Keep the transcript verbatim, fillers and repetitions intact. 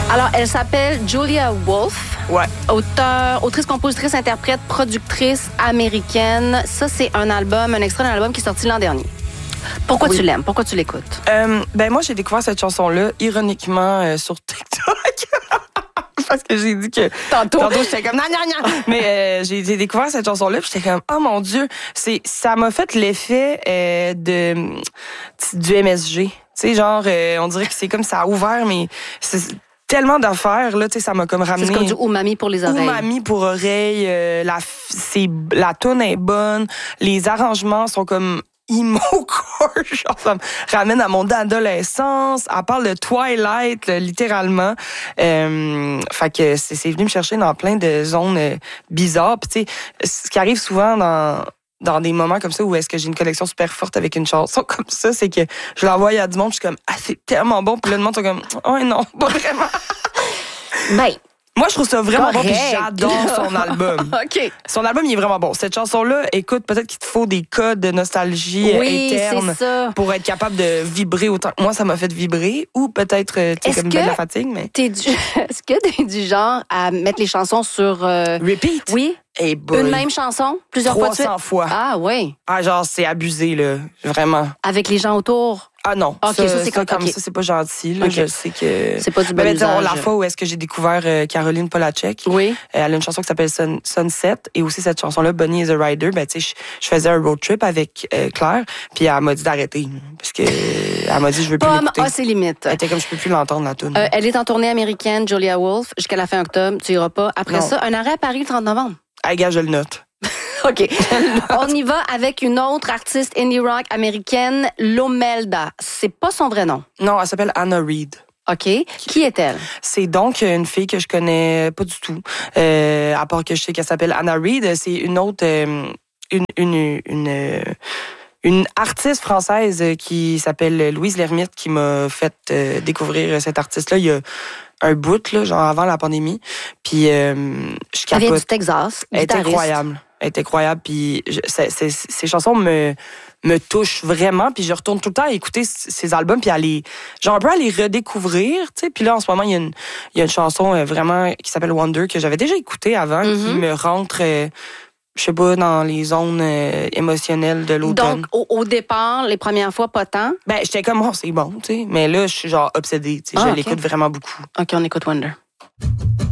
Alors, elle s'appelle Julia Wolf. Ouais. Auteur, autrice, compositrice, interprète, productrice américaine. Ça, c'est un album, un extrait d'un album qui est sorti l'an dernier. Pourquoi oui. tu l'aimes? Pourquoi tu l'écoutes? Euh, ben moi, j'ai découvert cette chanson-là, ironiquement, euh, sur TikTok. Parce que j'ai dit que... Tantôt. Tantôt, j'étais comme... Non, non, non. Mais euh, j'ai, j'ai découvert cette chanson-là, puis j'étais comme... Oh mon Dieu! C'est, ça m'a fait l'effet euh, de du M S G. Tu sais, genre, euh, on dirait que c'est comme ça a ouvert, mais... C'est, tellement d'affaires, là, tu sais, ça m'a comme ramené... C'est comme du umami pour les oreilles. Umami pour oreilles. Euh, la, c'est, la toune est bonne. Les arrangements sont comme... emo core, genre ça me ramène à mon adolescence. Elle parle de Twilight, là, littéralement. Euh, fait que c'est, c'est venu me chercher dans plein de zones euh, bizarres. Puis tu sais, ce qui arrive souvent dans dans des moments comme ça où est-ce que j'ai une connexion super forte avec une chanson comme ça, c'est que je l'envoie à du monde, je suis comme ah c'est tellement bon, puis là le monde sont comme oh non, pas vraiment. Ben. Moi, je trouve ça vraiment correct. bon, puis j'adore son album. OK. Son album, il est vraiment bon. Cette chanson-là, écoute, peut-être qu'il te faut des codes de nostalgie oui, interne c'est ça. pour être capable de vibrer autant. Moi, ça m'a fait vibrer, ou peut-être, tu sais, comme de la fatigue, mais... T'es du... Est-ce que t'es du genre à mettre les chansons sur... Euh... Repeat? Oui. Hey boy. Une même chanson, plusieurs fois de suite? trois cents fois. Ah, oui. Ah, genre, c'est abusé, là. Vraiment. Avec les gens autour? Ah non, OK, ça, ça c'est ça, comme okay. ça, c'est pas gentil. Là, okay. Je sais que... C'est pas du bon ben, usage. La fois où est-ce que j'ai découvert euh, Caroline Polachek, oui. euh, elle a une chanson qui s'appelle Sun, Sunset, et aussi cette chanson-là, Bunny is a Rider. Ben, tu sais, je, je faisais un road trip avec euh, Claire, puis elle m'a dit d'arrêter, parce que elle m'a dit je veux plus Pomme l'écouter. a ses limites. Elle était comme je peux plus l'entendre la tune. Euh, elle est en tournée américaine, Julia Wolf, jusqu'à la fin octobre. Tu iras pas. Après non. ça, un arrêt à Paris le trente novembre. Ah, gars, je le note. OK. On y va avec une autre artiste indie rock américaine, Lomelda. C'est pas son vrai nom. Non, elle s'appelle Anna Reid. OK. Qui est-elle? C'est donc une fille que je connais pas du tout. Euh, à part que je sais qu'elle s'appelle Anna Reid. C'est une autre... Euh, une... une, une euh, Une artiste française qui s'appelle Louise Lermite qui m'a fait euh, découvrir cette artiste-là il y a un bout, là, genre avant la pandémie. Puis euh, je capote. Elle vient du Texas. Elle est incroyable. Elle est incroyable. Puis je, c'est, c'est, ces chansons me, me touchent vraiment. Puis je retourne tout le temps à écouter ces albums puis à les, genre un peu à les redécouvrir. Tu sais. Puis là, en ce moment, il y a une, il y a une chanson vraiment qui s'appelle Wonder que j'avais déjà écoutée avant, mm-hmm. qui me rentre... Euh, je sais pas, dans les zones euh, émotionnelles de l'automne. Donc, au, au départ, les premières fois, pas tant? Ben, j'étais comme, oh, c'est bon, tu sais. Mais là, je suis genre obsédée, tu sais. Ah, je okay. l'écoute vraiment beaucoup. OK, on écoute Wonder.